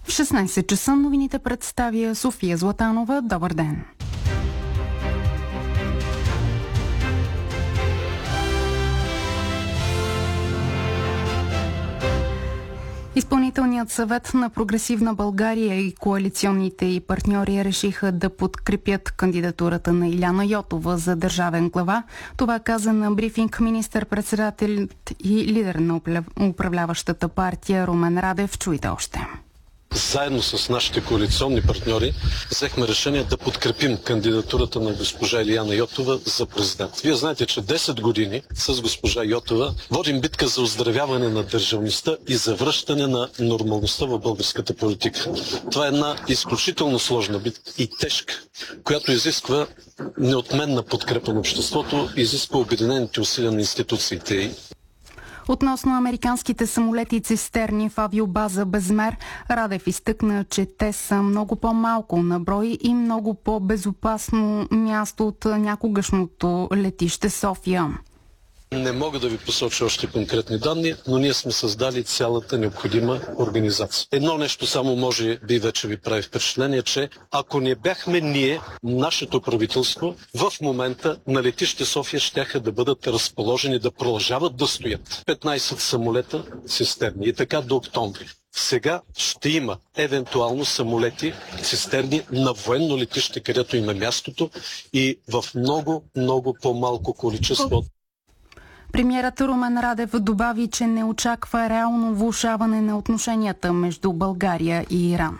В 16 часа новините представя София Златанова. Добър ден! Изпълнителният съвет на Прогресивна България и коалиционните й партньори решиха да подкрепят кандидатурата на Илияна Йотова за държавен глава. Това каза на брифинг министър-председателят и лидер на управляващата партия Румен Радев. Чуйте още. Заедно с нашите коалиционни партньори взехме решение да подкрепим кандидатурата на госпожа Илияна Йотова за президент. Вие знаете, че 10 години с госпожа Йотова водим битка за оздравяване на държавността и за връщане на нормалността в българската политика. Това е една изключително сложна битка и тежка, която изисква неотменна подкрепа на обществото, изисква обединените усилия на институциите. Относно американските самолети цистерни в авиобаза Безмер, Радев изтъкна, че те са много по-малко на брой и много по-безопасно място от някогашното летище София. Не мога да ви посоча още конкретни данни, но ние сме създали цялата необходима организация. Едно нещо само може би вече ви прави впечатление, че ако не бяхме ние, нашето правителство, в момента на летище София щяха да бъдат разположени да продължават да стоят 15 самолета цистерни и така до октомври. Сега ще има евентуално самолети цистерни на военно летище, където има мястото и в много по-малко количество. Премиерът Румен Радев добави, че не очаква реално влошаване на отношенията между България и Иран.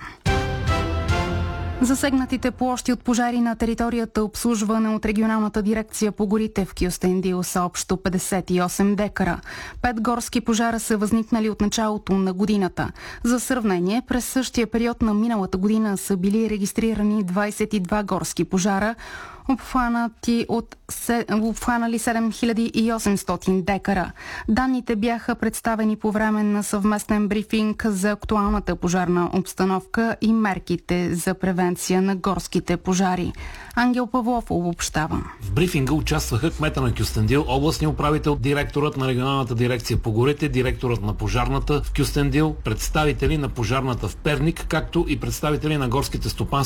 Засегнатите площи от пожари на територията, обслужване от регионалната дирекция по горите в Кюстендил, са общо 58 декара. 5 горски пожара са възникнали от началото на годината. За сравнение, през същия период на миналата година са били регистрирани 22 горски пожара, обхванали 7800 декара. Данните бяха представени по време на съвместен брифинг за актуалната пожарна обстановка и мерките за превенция на горските пожари. Ангел Павлов обобщава. В брифинга участваха кмета на Кюстендил, областния управител, директорът на регионалната дирекция по горите, директорът на пожарната в Кюстендил, представители на пожарната в Перник, както и представители на горските стопанства